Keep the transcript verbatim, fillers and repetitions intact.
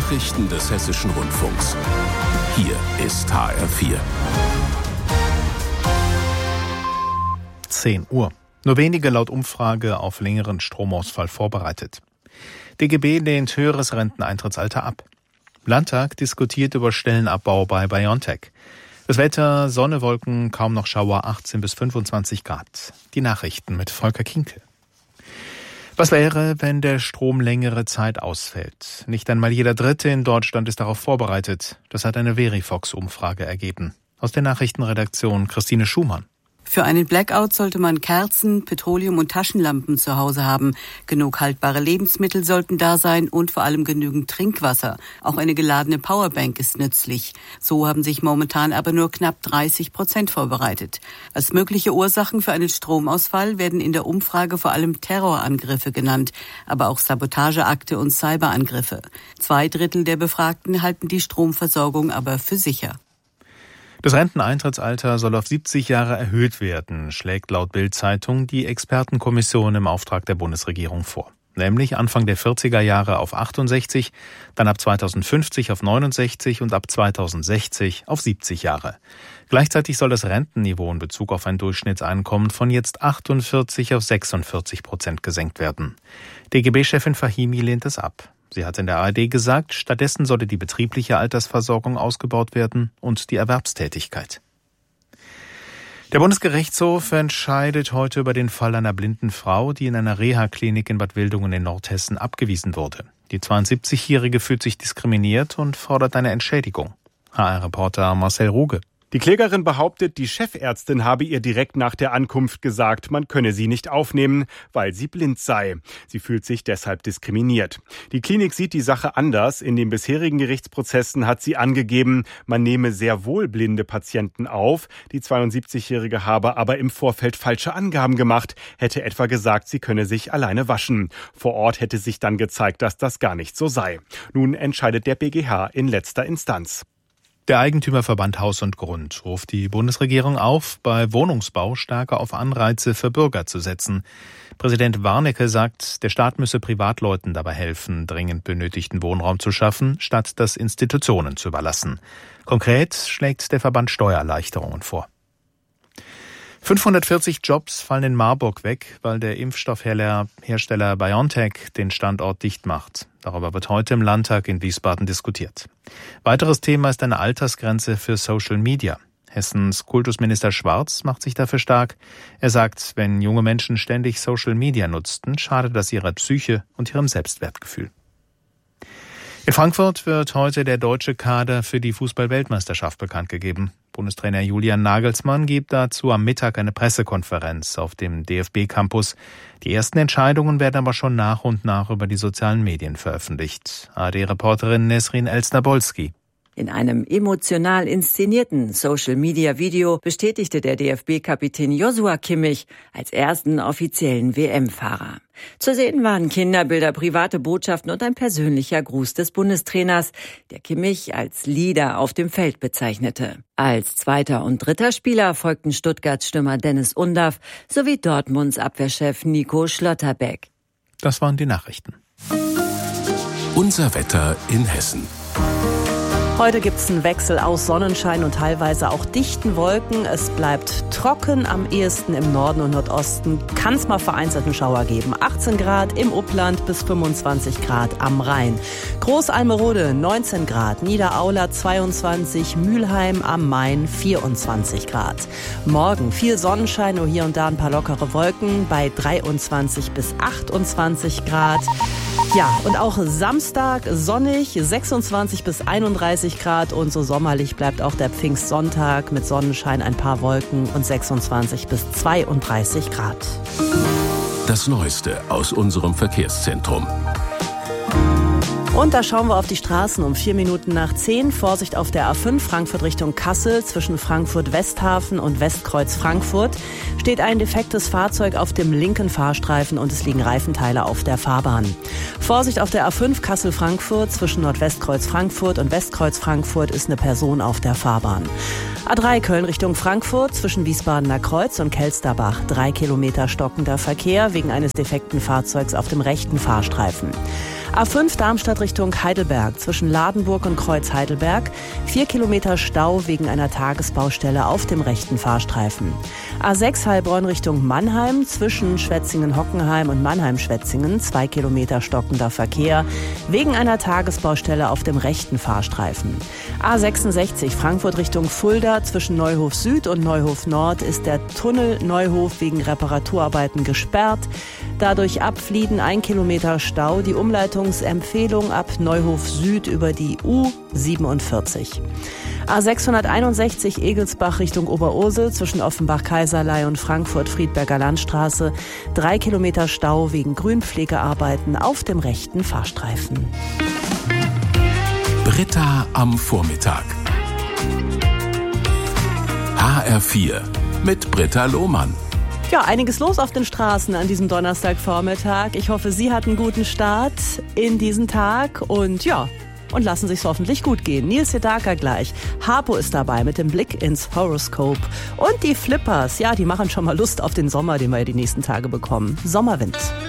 Nachrichten des Hessischen Rundfunks. Hier ist H R vier. zehn Uhr. Nur wenige laut Umfrage auf längeren Stromausfall vorbereitet. D G B lehnt höheres Renteneintrittsalter ab. Landtag diskutiert über Stellenabbau bei BioNTech. Das Wetter, Sonne, Wolken, kaum noch Schauer, achtzehn bis fünfundzwanzig Grad. Die Nachrichten mit Volker Kinkel. Was wäre, wenn der Strom längere Zeit ausfällt? Nicht einmal jeder Dritte in Deutschland ist darauf vorbereitet. Das hat eine Verifox-Umfrage ergeben. Aus der Nachrichtenredaktion Christine Schumann. Für einen Blackout sollte man Kerzen, Petroleum- und Taschenlampen zu Hause haben. Genug haltbare Lebensmittel sollten da sein und vor allem genügend Trinkwasser. Auch eine geladene Powerbank ist nützlich. So haben sich momentan aber nur knapp dreißig Prozent vorbereitet. Als mögliche Ursachen für einen Stromausfall werden in der Umfrage vor allem Terrorangriffe genannt, aber auch Sabotageakte und Cyberangriffe. Zwei Drittel der Befragten halten die Stromversorgung aber für sicher. Das Renteneintrittsalter soll auf siebzig Jahre erhöht werden, schlägt laut Bild-Zeitung die Expertenkommission im Auftrag der Bundesregierung vor. Nämlich Anfang der vierziger Jahre auf achtundsechzig, dann ab zweitausendfünfzig auf neunundsechzig und ab zweitausendsechzig auf siebzig Jahre. Gleichzeitig soll das Rentenniveau in Bezug auf ein Durchschnittseinkommen von jetzt achtundvierzig auf sechsundvierzig Prozent gesenkt werden. D G B-Chefin Fahimi lehnt es ab. Sie hat in der A R D gesagt, stattdessen solle die betriebliche Altersversorgung ausgebaut werden und die Erwerbstätigkeit. Der Bundesgerichtshof entscheidet heute über den Fall einer blinden Frau, die in einer Reha-Klinik in Bad Wildungen in Nordhessen abgewiesen wurde. Die zweiundsiebzigjährige fühlt sich diskriminiert und fordert eine Entschädigung. H R-Reporter Marcel Ruge. Die Klägerin behauptet, die Chefärztin habe ihr direkt nach der Ankunft gesagt, man könne sie nicht aufnehmen, weil sie blind sei. Sie fühlt sich deshalb diskriminiert. Die Klinik sieht die Sache anders. In den bisherigen Gerichtsprozessen hat sie angegeben, man nehme sehr wohl blinde Patienten auf. Die zweiundsiebzigjährige habe aber im Vorfeld falsche Angaben gemacht, hätte etwa gesagt, sie könne sich alleine waschen. Vor Ort hätte sich dann gezeigt, dass das gar nicht so sei. Nun entscheidet der B G H in letzter Instanz. Der Eigentümerverband Haus und Grund ruft die Bundesregierung auf, bei Wohnungsbau stärker auf Anreize für Bürger zu setzen. Präsident Warnecke sagt, der Staat müsse Privatleuten dabei helfen, dringend benötigten Wohnraum zu schaffen, statt das Institutionen zu überlassen. Konkret schlägt der Verband Steuererleichterungen vor. fünfhundertvierzig Jobs fallen in Marburg weg, weil der Impfstoffhersteller BioNTech den Standort dicht macht. Darüber wird heute im Landtag in Wiesbaden diskutiert. Weiteres Thema ist eine Altersgrenze für Social Media. Hessens Kultusminister Schwarz macht sich dafür stark. Er sagt, wenn junge Menschen ständig Social Media nutzten, schadet das ihrer Psyche und ihrem Selbstwertgefühl. In Frankfurt wird heute der deutsche Kader für die Fußball-Weltmeisterschaft bekannt gegeben. Bundestrainer Julian Nagelsmann gibt dazu am Mittag eine Pressekonferenz auf dem D F B-Campus. Die ersten Entscheidungen werden aber schon nach und nach über die sozialen Medien veröffentlicht. A R D-Reporterin Nesrin Elsner-Bolski. In einem emotional inszenierten Social-Media-Video bestätigte der D F B-Kapitän Joshua Kimmich als ersten offiziellen W M-Fahrer. Zu sehen waren Kinderbilder, private Botschaften und ein persönlicher Gruß des Bundestrainers, der Kimmich als Leader auf dem Feld bezeichnete. Als zweiter und dritter Spieler folgten Stuttgarts Stürmer Dennis Undaff sowie Dortmunds Abwehrchef Nico Schlotterbeck. Das waren die Nachrichten. Unser Wetter in Hessen. Heute gibt es einen Wechsel aus Sonnenschein und teilweise auch dichten Wolken. Es bleibt trocken, am ehesten im Norden und Nordosten. Kann es mal vereinzelten Schauer geben. achtzehn Grad im Upland bis fünfundzwanzig Grad am Rhein. Großalmerode neunzehn Grad, Niederaula zweiundzwanzig, Mülheim am Main vierundzwanzig Grad. Morgen viel Sonnenschein, nur hier und da ein paar lockere Wolken bei dreiundzwanzig bis achtundzwanzig Grad. Ja, und auch Samstag sonnig, sechsundzwanzig bis einunddreißig Grad und so sommerlich bleibt auch der Pfingstsonntag mit Sonnenschein, ein paar Wolken und sechsundzwanzig bis zweiunddreißig Grad. Das Neueste aus unserem Verkehrszentrum. Und da schauen wir auf die Straßen um vier Minuten nach zehn. Vorsicht auf der A fünf Frankfurt Richtung Kassel. Zwischen Frankfurt-Westhafen und Westkreuz Frankfurt steht ein defektes Fahrzeug auf dem linken Fahrstreifen und es liegen Reifenteile auf der Fahrbahn. Vorsicht auf der A fünf Kassel-Frankfurt. Zwischen Nordwestkreuz Frankfurt und Westkreuz Frankfurt ist eine Person auf der Fahrbahn. A drei Köln Richtung Frankfurt zwischen Wiesbadener Kreuz und Kelsterbach. Drei Kilometer stockender Verkehr wegen eines defekten Fahrzeugs auf dem rechten Fahrstreifen. A fünf Darmstadt Richtung Heidelberg zwischen Ladenburg und Kreuz Heidelberg. Vier Kilometer Stau wegen einer Tagesbaustelle auf dem rechten Fahrstreifen. A sechs Heilbronn Richtung Mannheim zwischen Schwetzingen-Hockenheim und Mannheim-Schwetzingen. Zwei Kilometer stockender Verkehr wegen einer Tagesbaustelle auf dem rechten Fahrstreifen. A sechsundsechzig Frankfurt Richtung Fulda zwischen Neuhof Süd und Neuhof Nord ist der Tunnel Neuhof wegen Reparaturarbeiten gesperrt. Dadurch ab Flieden ein Kilometer Stau. Die Umleitungsempfehlung ab Neuhof Süd über die U siebenundvierzig. A sechshunderteinundsechzig Egelsbach Richtung Oberursel zwischen Offenbach-Kaiserlei und Frankfurt-Friedberger Landstraße. Drei Kilometer Stau wegen Grünpflegearbeiten auf dem rechten Fahrstreifen. Britta am Vormittag. H R vier mit Britta Lohmann. Ja, einiges los auf den Straßen an diesem Donnerstagvormittag. Ich hoffe, Sie hatten einen guten Start in diesen Tag und ja, und lassen sich's hoffentlich gut gehen. Nils Sedaka gleich. Harpo ist dabei mit dem Blick ins Horoscope. Und die Flippers, ja, die machen schon mal Lust auf den Sommer, den wir ja die nächsten Tage bekommen. Sommerwind.